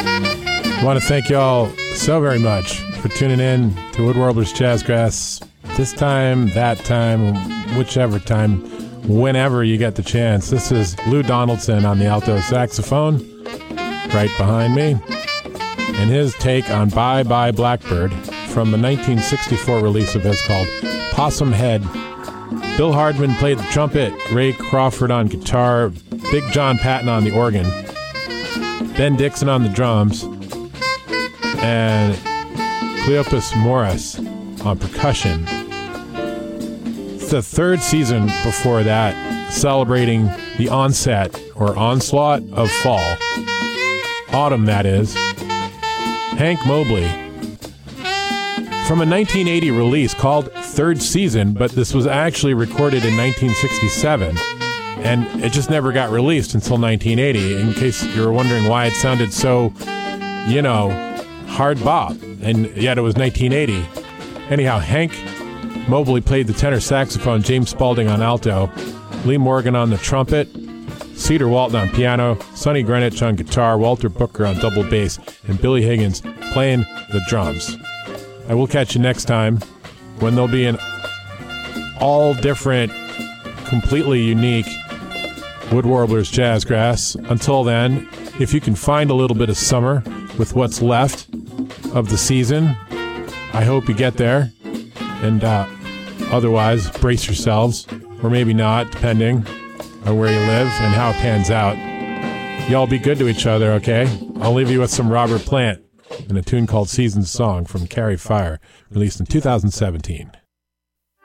I want to thank you all so very much for tuning in to Wood Warblers Jazzgrass. This time, that time, whichever time, whenever you get the chance. This is Lou Donaldson on the alto saxophone, right behind me, and his take on Bye Bye Blackbird from the 1964 release of his called Possum Head. Bill Hardman played the trumpet, Ray Crawford on guitar, Big John Patton on the organ, Ben Dixon on the drums, and Cleopas Morris on percussion. It's the third season before that, celebrating the onset or onslaught of fall. Autumn, that is. Hank Mobley. From a 1980 release called Third Season, but this was actually recorded in 1967, and it just never got released until 1980, in case you were wondering why it sounded so, hard bop, and yet it was 1980. Anyhow, Hank Mobley played the tenor saxophone, James Spaulding on alto, Lee Morgan on the trumpet, Cedar Walton on piano, Sonny Greenwich on guitar, Walter Booker on double bass, and Billy Higgins playing the drums. I will catch you next time when there'll be an all different, completely unique Wood Warblers Jazzgrass. Until then, if you can find a little bit of summer with what's left of the season, I hope you get there. And otherwise, brace yourselves, or maybe not, depending on where you live and how it pans out. Y'all be good to each other, okay? I'll leave you with some Robert Plant and a tune called Season's Song from Carry Fire, released in 2017.